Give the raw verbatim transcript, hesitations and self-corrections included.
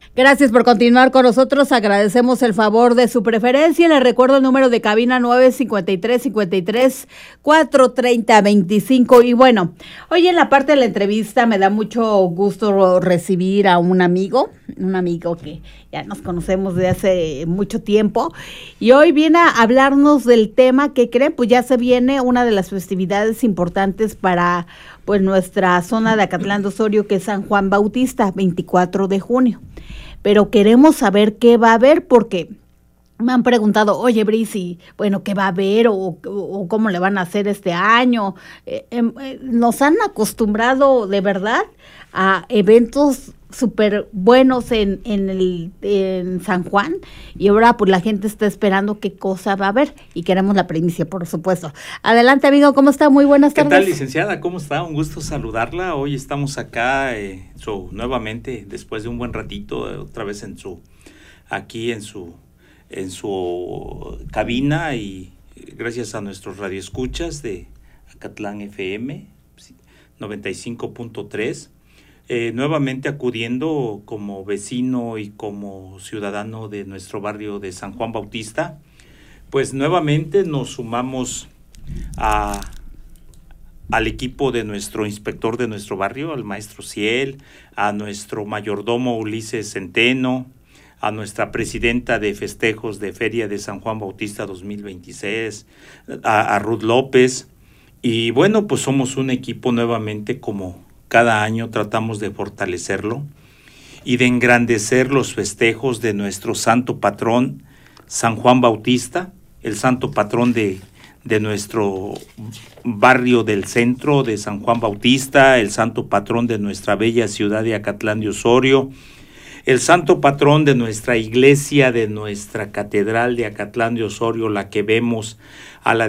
Gracias por continuar con nosotros, agradecemos el favor de su preferencia. Les recuerdo el número de cabina nueve cinco tres, cinco tres, cuatro tres cero, dos cinco. Y bueno, hoy en la parte de la entrevista me da mucho gusto recibir a un amigo, un amigo que ya nos conocemos de hace mucho tiempo, y hoy viene a hablarnos del tema que creen, pues ya se viene una de las festividades importantes para pues nuestra zona de Acatlán de Osorio, que es San Juan Bautista, veinticuatro de junio. Pero queremos saber qué va a haber, porque me han preguntado, oye, Brisi, bueno, ¿qué va a haber o, o, o cómo le van a hacer este año? Eh, eh, nos han acostumbrado de verdad a eventos súper buenos en, en, el, en San Juan, y ahora pues la gente está esperando qué cosa va a haber y queremos la primicia, por supuesto. Adelante, amigo, ¿cómo está? Muy buenas tardes. ¿Qué tal, licenciada? ¿Cómo está? Un gusto saludarla. Hoy estamos acá eh, su, nuevamente, después de un buen ratito, eh, otra vez en su, aquí en su, en su cabina, y gracias a nuestros radioescuchas de Acatlán F M noventa y cinco punto tres. Eh, nuevamente acudiendo como vecino y como ciudadano de nuestro barrio de San Juan Bautista, pues nuevamente nos sumamos a, al equipo de nuestro inspector de nuestro barrio, al maestro Ciel, a nuestro mayordomo Ulises Centeno, a nuestra presidenta de festejos de Feria de San Juan Bautista dos mil veintiséis, a, a Ruth López, y bueno, pues somos un equipo nuevamente como cada año tratamos de fortalecerlo y de engrandecer los festejos de nuestro santo patrón, San Juan Bautista, el santo patrón de, de nuestro barrio del centro de San Juan Bautista, el santo patrón de nuestra bella ciudad de Acatlán de Osorio, el santo patrón de nuestra iglesia, de nuestra catedral de Acatlán de Osorio, la que vemos a la